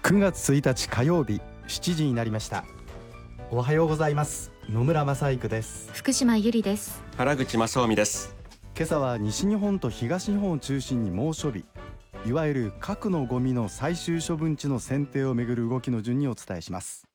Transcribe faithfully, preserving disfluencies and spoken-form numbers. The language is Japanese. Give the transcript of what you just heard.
くがつついたち火曜日しちじになりました。おはようございます。野村正育です。 福島ゆりです。 原口正臣です。 今朝は西日本と東日本を中心に猛暑日、いわゆる核のゴミの最終処分地の選定をめぐる動きの順にお伝えします。